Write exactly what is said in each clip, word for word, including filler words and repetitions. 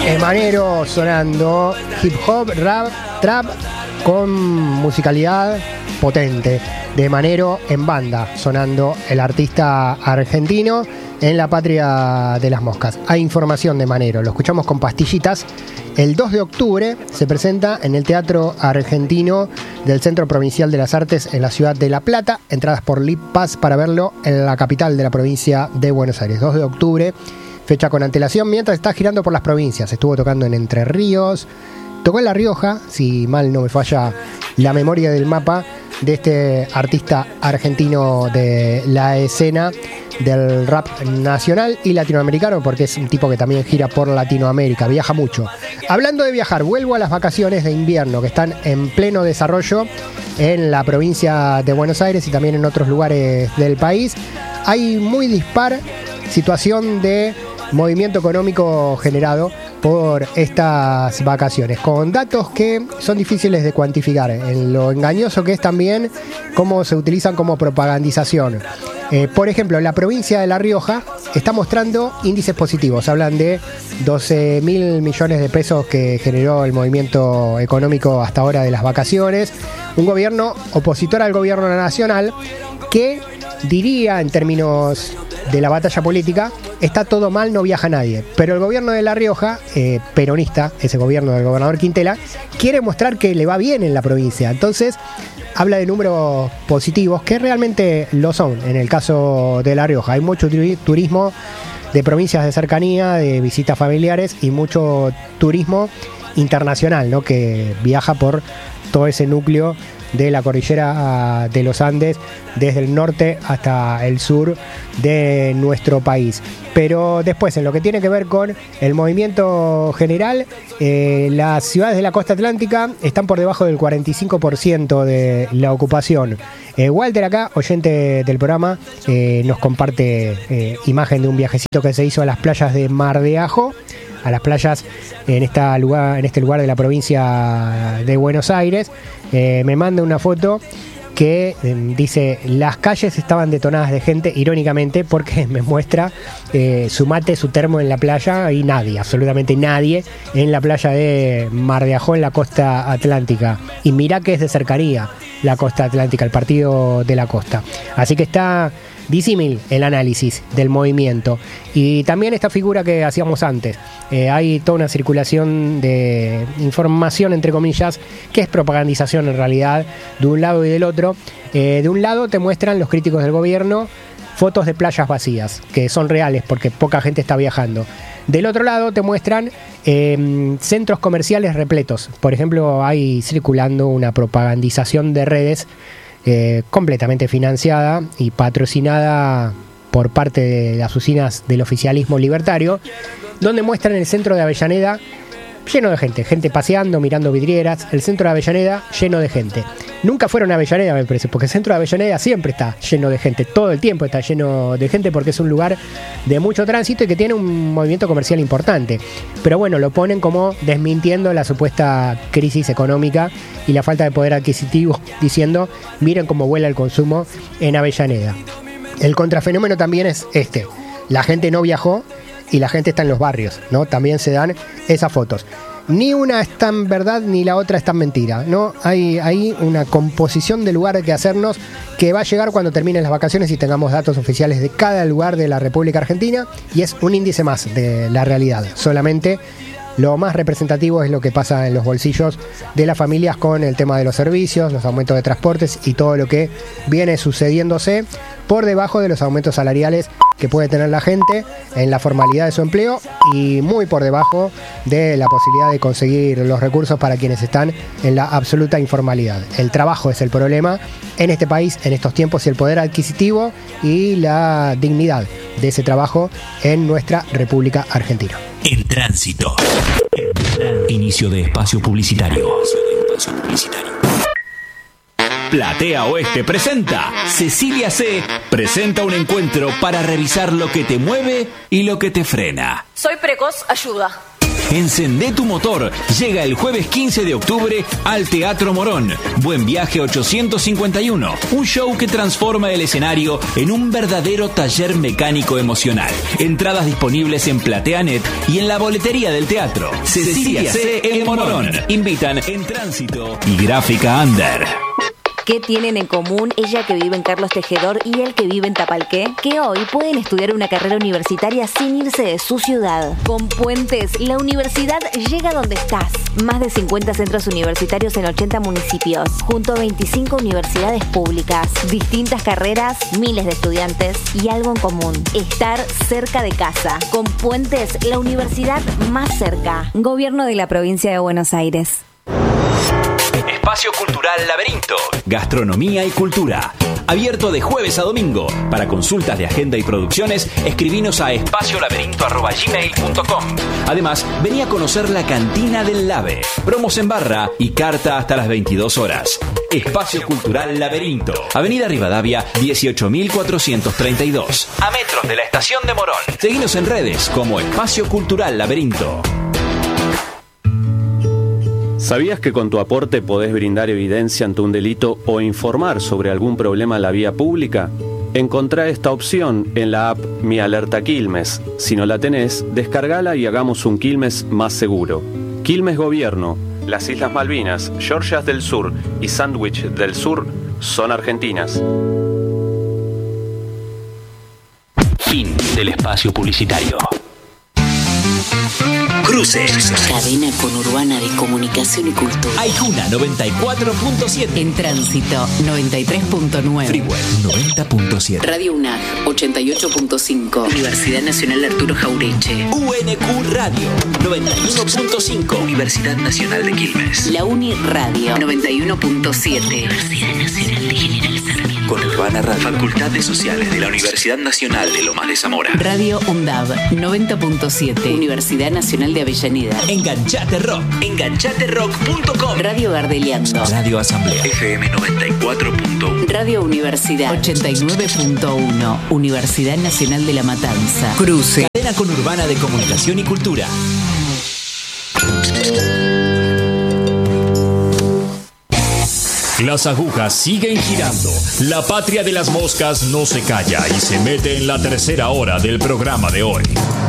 Manero sonando, hip hop, rap, trap con musicalidad potente. De Manero en banda, sonando el artista argentino en la patria de las moscas. Hay información de Manero, lo escuchamos con Pastillitas. El dos de octubre se presenta en el Teatro Argentino del Centro Provincial de las Artes en la ciudad de La Plata. Entradas por Lip Pass para verlo en la capital de la provincia de Buenos Aires. dos de octubre, fecha con antelación, mientras está girando por las provincias. Estuvo tocando en Entre Ríos, tocó en La Rioja, si mal no me falla la memoria del mapa, de este artista argentino de la escena del rap nacional y latinoamericano, porque es un tipo que también gira por Latinoamérica, viaja mucho. Hablando de viajar, vuelvo a las vacaciones de invierno que están en pleno desarrollo en la provincia de Buenos Aires y también en otros lugares del país. Hay muy dispar situación de movimiento económico generado por estas vacaciones, con datos que son difíciles de cuantificar, en lo engañoso que es también cómo se utilizan como propagandización. Eh, por ejemplo, la provincia de La Rioja está mostrando índices positivos, hablan de doce mil millones de pesos que generó el movimiento económico hasta ahora de las vacaciones, un gobierno opositor al gobierno nacional que diría en términos de la batalla política, está todo mal, no viaja nadie. Pero el gobierno de La Rioja, eh, peronista, ese gobierno del gobernador Quintela, quiere mostrar que le va bien en la provincia. Entonces, habla de números positivos, que realmente lo son en el caso de La Rioja. Hay mucho turismo de provincias de cercanía, de visitas familiares y mucho turismo internacional, ¿no?, que viaja por todo ese núcleo de la cordillera de los Andes, desde el norte hasta el sur de nuestro país. Pero después, en lo que tiene que ver con el movimiento general, eh, las ciudades de la costa atlántica están por debajo del cuarenta y cinco por ciento de la ocupación. Eh, Walter acá, oyente del programa, eh, nos comparte eh, imagen de un viajecito que se hizo a las playas de Mar de Ajó, a las playas en, esta lugar, en este lugar de la provincia de Buenos Aires. Eh, me manda una foto que eh, dice: las calles estaban detonadas de gente, irónicamente, porque me muestra eh, su mate, su termo en la playa, y nadie, absolutamente nadie en la playa de Mar de Ajó, en la costa atlántica. Y mirá que es de cercanía la costa atlántica, el partido de la costa. Así que está disímil el análisis del movimiento. Y también esta figura que hacíamos antes, eh, hay toda una circulación de información, entre comillas, que es propagandización en realidad, de un lado y del otro. Eh, de un lado te muestran los críticos del gobierno fotos de playas vacías, que son reales porque poca gente está viajando. Del otro lado te muestran eh, centros comerciales repletos. Por ejemplo, hay circulando una propagandización de redes Eh, completamente financiada y patrocinada por parte de las usinas del oficialismo libertario, donde muestran el centro de Avellaneda lleno de gente, gente paseando, mirando vidrieras, el centro de Avellaneda lleno de gente. Nunca fueron a Avellaneda, me parece, porque el centro de Avellaneda siempre está lleno de gente, todo el tiempo está lleno de gente, porque es un lugar de mucho tránsito y que tiene un movimiento comercial importante. Pero bueno, lo ponen como desmintiendo la supuesta crisis económica y la falta de poder adquisitivo, diciendo: miren cómo vuela el consumo en Avellaneda. El contrafenómeno también es este: la gente no viajó y la gente está en los barrios, ¿no? También se dan esas fotos. Ni una es tan verdad ni la otra es tan mentira, ¿no? Hay, hay una composición de lugar que hacernos, que va a llegar cuando terminen las vacaciones y tengamos datos oficiales de cada lugar de la República Argentina, y es un índice más de la realidad. Solamente lo más representativo es lo que pasa en los bolsillos de las familias con el tema de los servicios, los aumentos de transportes y todo lo que viene sucediéndose por debajo de los aumentos salariales que puede tener la gente en la formalidad de su empleo, y muy por debajo de la posibilidad de conseguir los recursos para quienes están en la absoluta informalidad. El trabajo es el problema en este país, en estos tiempos, y el poder adquisitivo y la dignidad de ese trabajo en nuestra República Argentina. En tránsito. Inicio de espacio publicitario. Espacio publicitario. Platea Oeste presenta Cecilia C. presenta un encuentro para revisar lo que te mueve y lo que te frena. Soy precoz, ayuda. Encendé tu motor. Llega el jueves quince de octubre al Teatro Morón. Buen Viaje ochocientos cincuenta y uno. Un show que transforma el escenario en un verdadero taller mecánico emocional. Entradas disponibles en PlateaNet y en la boletería del teatro. Cecilia C. El Morón. Invitan En Tránsito y Gráfica Under. ¿Qué tienen en común ella que vive en Carlos Tejedor y él que vive en Tapalqué? Que hoy pueden estudiar una carrera universitaria sin irse de su ciudad. Con Puentes, la universidad llega donde estás. Más de cincuenta centros universitarios en ochenta municipios, junto a veinticinco universidades públicas. Distintas carreras, miles de estudiantes y algo en común: estar cerca de casa. Con Puentes, la universidad más cerca. Gobierno de la Provincia de Buenos Aires. Espacio Cultural Laberinto. Gastronomía y cultura. Abierto de jueves a domingo. Para consultas de agenda y producciones, escribinos a espaciolaberinto arroba gmail punto com. Además, vení a conocer la cantina del Lave. Promos en barra y carta hasta las veintidós horas. Espacio Cultural Laberinto. Avenida Rivadavia, dieciocho mil cuatrocientos treinta y dos. A metros de la estación de Morón. Seguinos en redes como Espacio Cultural Laberinto. ¿Sabías que con tu aporte podés brindar evidencia ante un delito o informar sobre algún problema en la vía pública? Encontrá esta opción en la app Mi Alerta Quilmes. Si no la tenés, descargala y hagamos un Quilmes más seguro. Quilmes Gobierno. Las Islas Malvinas, Georgias del Sur y Sandwich del Sur son argentinas. Fin del espacio publicitario. Cruces. Cadena conurbana de comunicación y cultura. Aijuna noventa y cuatro punto siete. En Tránsito noventa y tres punto nueve. Freeway noventa punto siete. Radio UNAG ochenta y ocho punto cinco. Universidad Nacional Arturo Jaureche. U N Q Radio noventa y uno punto cinco. Universidad Nacional de Quilmes. La Uni Radio noventa y uno punto siete. Universidad Nacional de General Sarmiento. Conurbana Radio. Facultades Sociales de la Universidad Nacional de Lomas de Zamora. Radio UNDAV noventa punto siete. Universidad Nacional de Avellaneda. Enganchate Rock. Enganchate rock punto com. Radio Gardeliano. Radio Asamblea. F M noventa y cuatro punto uno. Radio Universidad ochenta y nueve punto uno. Universidad Nacional de La Matanza. Cruce. Cadena conurbana de comunicación y cultura. Las agujas siguen girando. La patria de las moscas no se calla y se mete en la tercera hora del programa de hoy.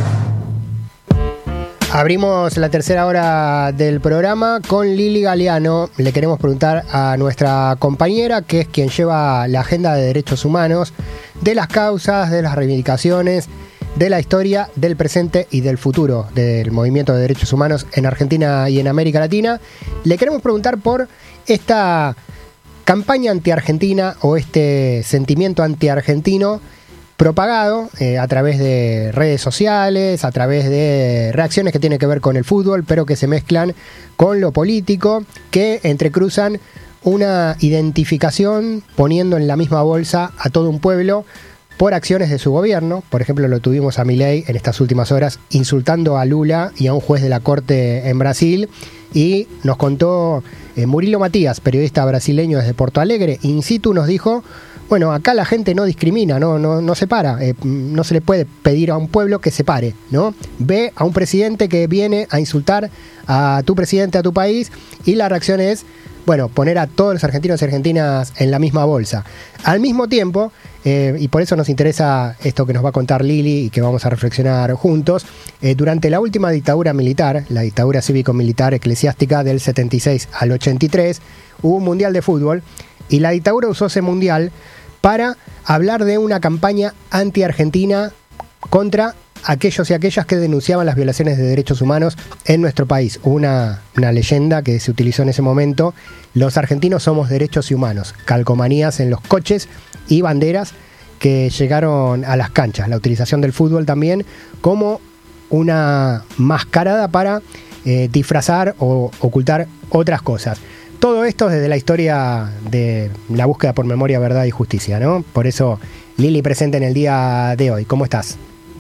Abrimos la tercera hora del programa con Lili Galeano. Le queremos preguntar a nuestra compañera, que es quien lleva la agenda de derechos humanos, de las causas, de las reivindicaciones, de la historia, del presente y del futuro del movimiento de derechos humanos en Argentina y en América Latina. Le queremos preguntar por esta campaña anti-argentina o este sentimiento anti-argentino propagado eh, a través de redes sociales, a través de reacciones que tienen que ver con el fútbol, pero que se mezclan con lo político, que entrecruzan una identificación poniendo en la misma bolsa a todo un pueblo por acciones de su gobierno. Por ejemplo, lo tuvimos a Milei en estas últimas horas insultando a Lula y a un juez de la corte en Brasil. Y nos contó eh, Murilo Matías, periodista brasileño desde Porto Alegre, in situ nos dijo: bueno, acá la gente no discrimina, no, no, no separa, eh, no se le puede pedir a un pueblo que separe, ¿no? Ve a un presidente que viene a insultar a tu presidente, a tu país, y la reacción es, bueno, poner a todos los argentinos y argentinas en la misma bolsa. Al mismo tiempo, eh, y por eso nos interesa esto que nos va a contar Lili y que vamos a reflexionar juntos, eh, durante la última dictadura militar, la dictadura cívico-militar eclesiástica del setenta y seis al ochenta y tres, hubo un mundial de fútbol y la dictadura usó ese mundial para hablar de una campaña anti-argentina contra aquellos y aquellas que denunciaban las violaciones de derechos humanos en nuestro país. Hubo una, una leyenda que se utilizó en ese momento: los argentinos somos derechos y humanos, calcomanías en los coches y banderas que llegaron a las canchas. La utilización del fútbol también como una mascarada para eh, disfrazar o ocultar otras cosas. Todo esto desde la historia de la búsqueda por memoria, verdad y justicia, ¿no? Por eso, Lili presente en el día de hoy. ¿Cómo estás?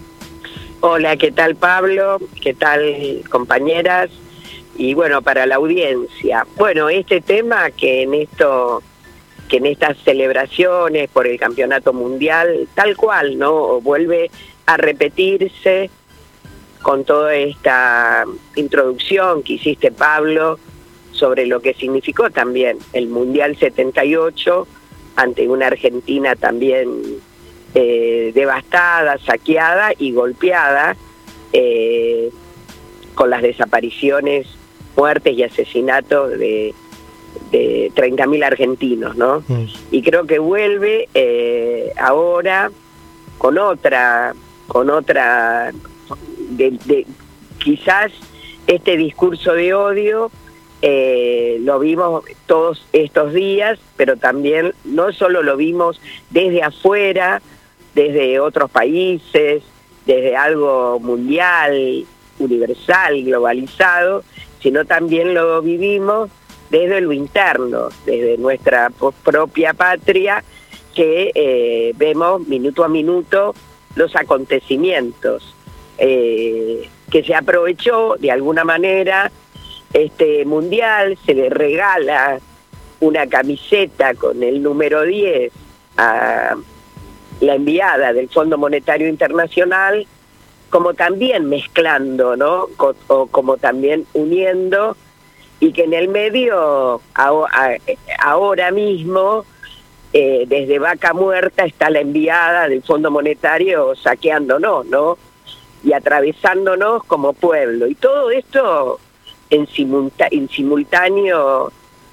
Hola, ¿qué tal, Pablo? ¿Qué tal, compañeras? Y bueno, para la audiencia. Bueno, este tema que en esto, que en estas celebraciones por el campeonato mundial, tal cual, ¿no? Vuelve a repetirse con toda esta introducción que hiciste, Pablo, sobre lo que significó también el Mundial setenta y ocho ante una Argentina también eh, devastada, saqueada y golpeada, eh, con las desapariciones, muertes y asesinatos de, de treinta mil argentinos, ¿no? Mm. Y creo que vuelve eh, ahora con otra, con otra, de, de, quizás este discurso de odio eh, lo vimos todos estos días, pero también no solo lo vimos desde afuera, desde otros países, desde algo mundial, universal, globalizado, sino también lo vivimos desde lo interno, desde nuestra propia patria, que eh, vemos minuto a minuto los acontecimientos, eh, que se aprovechó de alguna manera este mundial, se le regala una camiseta con el número diez a la enviada del Fondo Monetario Internacional, como también mezclando, ¿no? Co- o como también uniendo, y que en el medio a- a- ahora mismo eh, desde Vaca Muerta está la enviada del Fondo Monetario saqueándonos, ¿no? Y atravesándonos como pueblo, y todo esto en, simulta- en simultáneo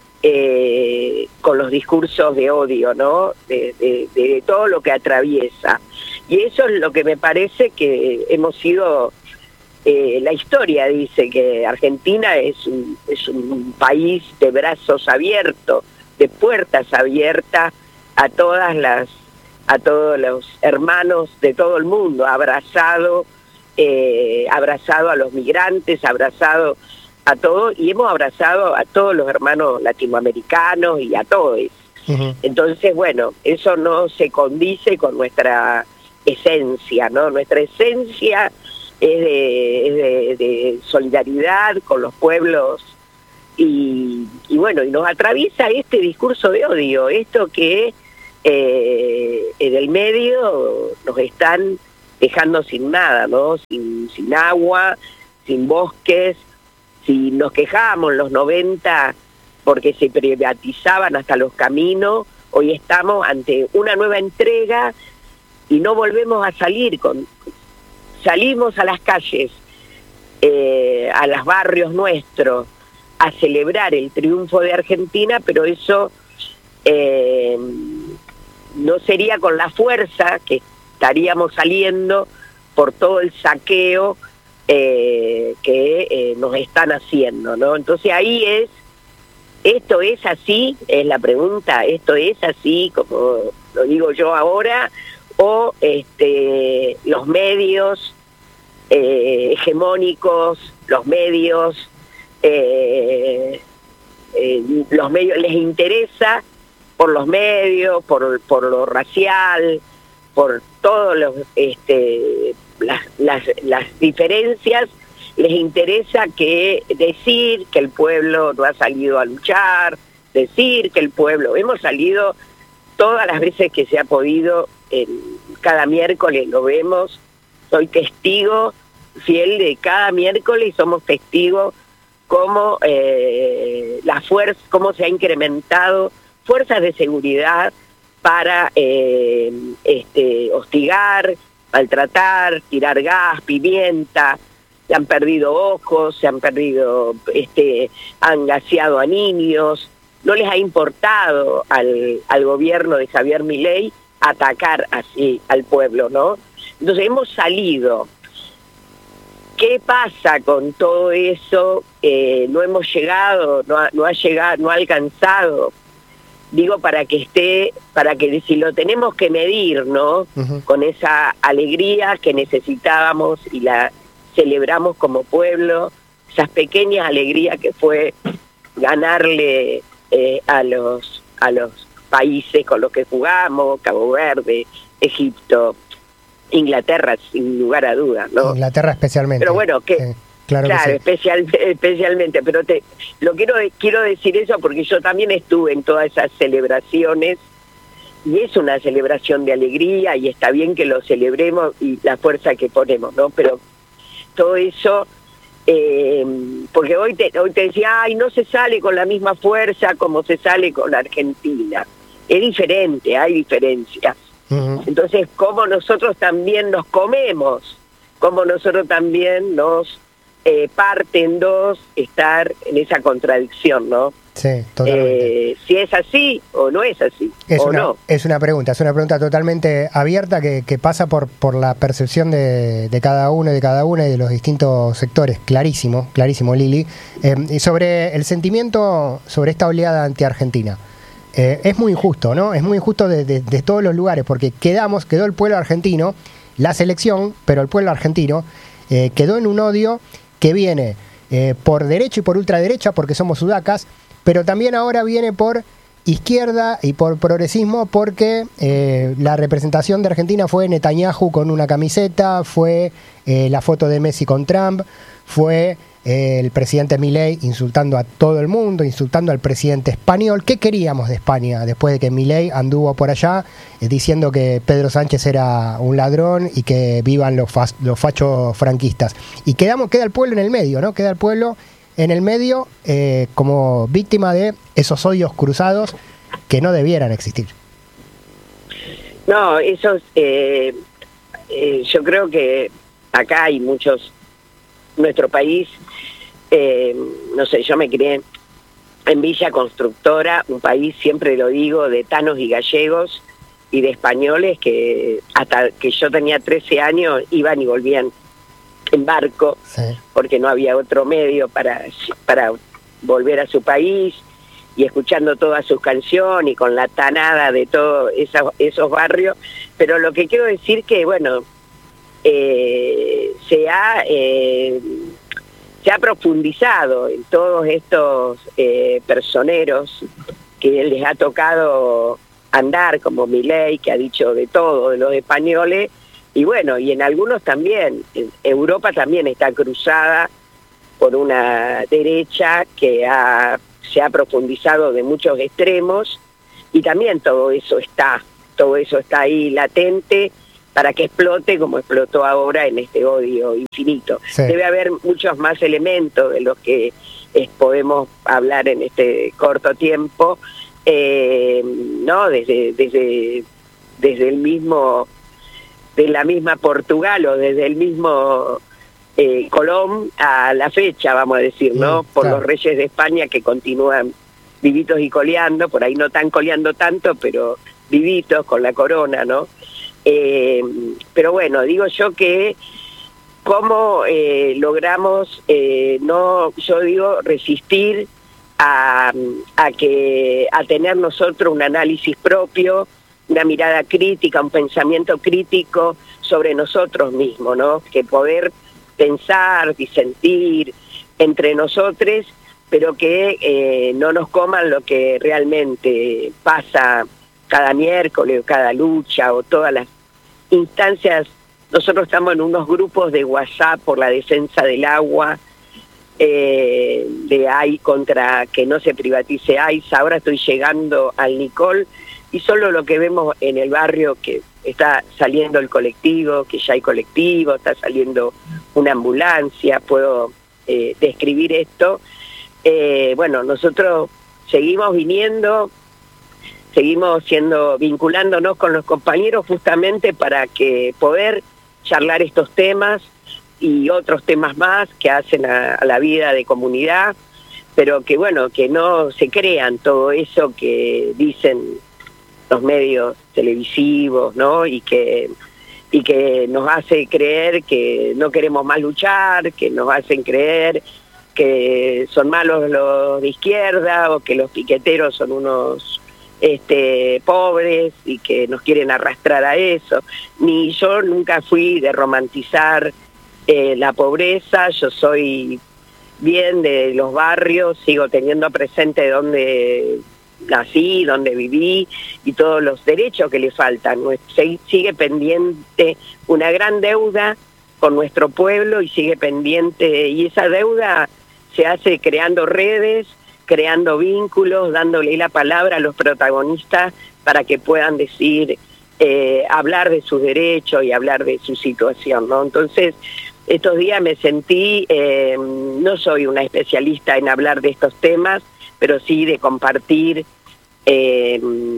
eh, con los discursos de odio, ¿no? De, de, de todo lo que atraviesa. Y eso es lo que me parece que hemos sido, eh, la historia dice que Argentina es un, es un país de brazos abiertos, de puertas abiertas a todas las, a todos los hermanos de todo el mundo, abrazado, eh, abrazado a los migrantes, abrazado a todos, y hemos abrazado a todos los hermanos latinoamericanos y a todos. Uh-huh. Entonces, bueno, eso no se condice con nuestra esencia, ¿no? Nuestra esencia es de, es de, de solidaridad con los pueblos, y, y bueno, y nos atraviesa este discurso de odio, esto que eh, en el medio nos están dejando sin nada, ¿no? Sin, sin agua, sin bosques. Si nos quejábamos en los noventa porque se privatizaban hasta los caminos, hoy estamos ante una nueva entrega y no volvemos a salir. Con, salimos a las calles, eh, a los barrios nuestros, a celebrar el triunfo de Argentina, pero eso eh, no sería con la fuerza que estaríamos saliendo por todo el saqueo Eh, que eh, nos están haciendo, ¿no? Entonces ahí es, ¿esto es así? Es la pregunta, ¿esto es así, como lo digo yo ahora? ¿O este, los medios eh, hegemónicos, los medios, eh, eh, los medios les interesa por los medios, por, por lo racial, por todos los... este Las, las, las diferencias, les interesa que decir que el pueblo no ha salido a luchar, decir que el pueblo, hemos salido todas las veces que se ha podido, en, cada miércoles lo vemos, soy testigo fiel de cada miércoles y somos testigos cómo eh, la fuerza, cómo se ha incrementado fuerzas de seguridad para eh, este, hostigar, maltratar, tirar gas, pimienta, se han perdido ojos, se han perdido, este, han gaseado a niños, no les ha importado al, al gobierno de Javier Milei atacar así al pueblo, ¿no? Entonces hemos salido. ¿Qué pasa con todo eso? Eh, no hemos llegado, no ha, no ha llegado, no ha alcanzado. Digo, para que esté, para que si lo tenemos que medir, ¿no? Uh-huh. Con esa alegría que necesitábamos y la celebramos como pueblo, esas pequeñas alegrías que fue ganarle eh, a los a los países con los que jugamos, Cabo Verde, Egipto, Inglaterra, sin lugar a dudas, ¿no? Inglaterra especialmente. Pero bueno, que... Sí. Claro, claro, sí. especial, especialmente, pero te lo quiero quiero decir eso porque yo también estuve en todas esas celebraciones y es una celebración de alegría y está bien que lo celebremos y la fuerza que ponemos, ¿no? Pero todo eso, eh, porque hoy te, hoy te decía, ay, no se sale con la misma fuerza como se sale con la Argentina. Es diferente, hay diferencias. Uh-huh. Entonces, cómo nosotros también nos comemos, cómo nosotros también nos eh, parte en dos estar en esa contradicción, ¿no? Sí, totalmente. Eh, si es así o no es así, es o una, no. Es una pregunta, es una pregunta totalmente abierta que, que pasa por, por la percepción de, de cada uno y de cada una y de los distintos sectores. Clarísimo, clarísimo, Lili. Eh, y sobre el sentimiento, sobre esta oleada anti-argentina. Eh, es muy injusto, ¿no? Es muy injusto de, de, de todos los lugares, porque quedamos, quedó el pueblo argentino, la selección, pero el pueblo argentino eh, quedó en un odio que viene eh, por derecha y por ultraderecha, porque somos sudacas, pero también ahora viene por izquierda y por progresismo, porque eh, la representación de Argentina fue Netanyahu con una camiseta, fue eh, la foto de Messi con Trump, fue eh, el presidente Milei insultando a todo el mundo, insultando al presidente español. ¿Qué queríamos de España después de que Milei anduvo por allá eh, diciendo que Pedro Sánchez era un ladrón y que vivan los, fa- los fachos franquistas? Y quedamos, queda el pueblo en el medio, ¿no? Queda el pueblo en el medio eh, como víctima de esos odios cruzados que no debieran existir. No, esos, eh, eh, yo creo que acá hay muchos, nuestro país, eh, no sé, yo me crié en Villa Constructora, un país, siempre lo digo, de tanos y gallegos y de españoles que hasta que yo tenía trece años iban y volvían en barco, sí, porque no había otro medio para, para volver a su país, y escuchando todas sus canciones y con la tanada de todos esos, esos barrios. Pero lo que quiero decir que, bueno, eh, se ha eh, se ha profundizado en todos estos eh, personeros que les ha tocado andar, como Milei, que ha dicho de todo de los españoles. Y bueno, y en algunos también, Europa también está cruzada por una derecha que ha, se ha profundizado de muchos extremos, y también todo eso está, todo eso está ahí latente para que explote como explotó ahora en este odio infinito. Sí. Debe haber muchos más elementos de los que eh, podemos hablar en este corto tiempo, eh, ¿no? Desde, desde, desde el mismo... de la misma Portugal o desde el mismo eh, Colón a la fecha, vamos a decir, ¿no? Por claro. Los reyes de España que continúan vivitos y coleando, por ahí no están coleando tanto, pero vivitos con la corona, ¿no? Eh, pero bueno, digo yo que cómo eh, logramos, eh, no, yo digo, resistir a, a, que, a tener nosotros un análisis propio, una mirada crítica, un pensamiento crítico sobre nosotros mismos, ¿no? Que poder pensar, disentir entre nosotros, pero que eh, no nos coman lo que realmente pasa cada miércoles, o cada lucha, o todas las instancias. Nosotros estamos en unos grupos de WhatsApp por la defensa del agua, eh, de A I contra que no se privatice A I S. Ahora estoy llegando al Nicol, y solo lo que vemos en el barrio, que está saliendo el colectivo, que ya hay colectivo, está saliendo una ambulancia, puedo eh, describir esto. Eh, bueno, nosotros seguimos viniendo, seguimos siendo, vinculándonos con los compañeros justamente para que poder charlar estos temas y otros temas más que hacen a, a la vida de comunidad, pero que bueno, que no se crean todo eso que dicen los medios televisivos, ¿no? Y que y que nos hace creer que no queremos más luchar, que nos hacen creer que son malos los de izquierda, o que los piqueteros son unos este pobres y que nos quieren arrastrar a eso. Ni yo nunca fui de romantizar eh, la pobreza. Yo soy bien de los barrios, sigo teniendo presente donde nací, donde viví y todos los derechos que le faltan. Sigue pendiente una gran deuda con nuestro pueblo, y sigue pendiente, y esa deuda se hace creando redes, creando vínculos, dándole la palabra a los protagonistas para que puedan decir, eh, hablar de sus derechos y hablar de su situación, ¿no? Entonces, estos días me sentí, eh, no soy una especialista en hablar de estos temas, pero sí de compartir, eh,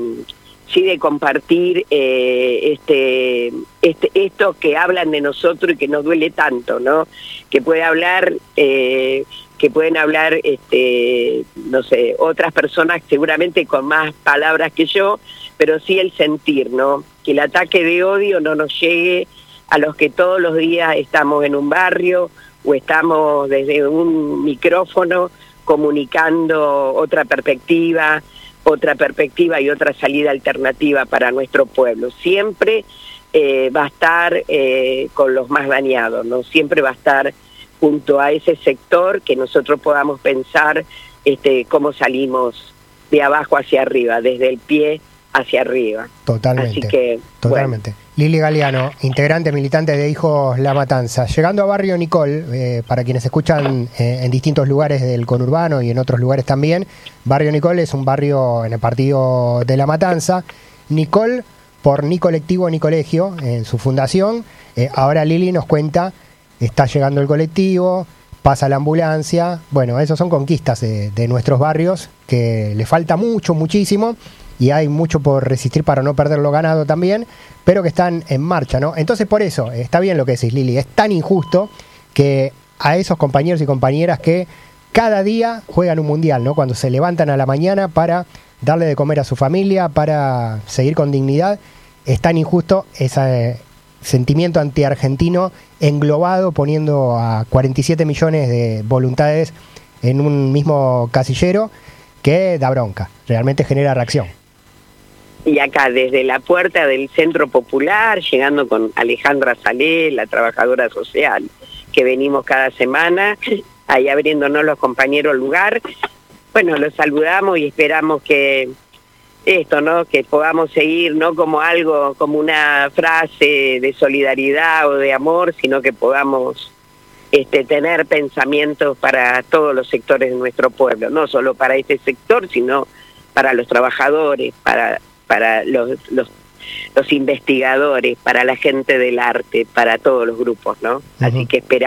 sí de compartir eh, este, este, esto que hablan de nosotros y que nos duele tanto, ¿no? Que puede hablar, eh, que pueden hablar, este, no sé, otras personas seguramente con más palabras que yo, pero sí el sentir, ¿no? Que el ataque de odio no nos llegue a los que todos los días estamos en un barrio o estamos desde un micrófono comunicando otra perspectiva, otra perspectiva y otra salida alternativa para nuestro pueblo. Siempre eh, va a estar eh, con los más dañados, ¿no? Siempre va a estar junto a ese sector que nosotros podamos pensar este, cómo salimos de abajo hacia arriba, desde el pie hacia arriba. Totalmente. Así que, totalmente. Bueno. Lili Galeano, integrante militante de Hijos La Matanza. Llegando a Barrio Nicol, eh, para quienes escuchan eh, en distintos lugares del conurbano y en otros lugares también, Barrio Nicol es un barrio en el partido de La Matanza. Nicol, por Ni Colectivo Ni Colegio, en su fundación. Eh, ahora Lili nos cuenta, está llegando el colectivo, pasa la ambulancia. Bueno, esas son conquistas de, de nuestros barrios, que le falta mucho, muchísimo, y hay mucho por resistir para no perder lo ganado también, pero que están en marcha, ¿no? Entonces, por eso, está bien lo que decís, Lili, es tan injusto que a esos compañeros y compañeras que cada día juegan un mundial, ¿no? Cuando se levantan a la mañana para darle de comer a su familia, para seguir con dignidad, es tan injusto ese sentimiento antiargentino englobado, poniendo a cuarenta y siete millones de voluntades en un mismo casillero, que da bronca, realmente genera reacción. Y acá, desde la puerta del Centro Popular, llegando con Alejandra Salé, la trabajadora social, que venimos cada semana, ahí abriéndonos los compañeros lugar, bueno, los saludamos y esperamos que esto, ¿no? Que podamos seguir, no como algo, como una frase de solidaridad o de amor, sino que podamos este, tener pensamientos para todos los sectores de nuestro pueblo, no solo para este sector, sino para los trabajadores, para para los, los los investigadores, para la gente del arte, para todos los grupos, ¿no? Uh-huh. Así que esperamos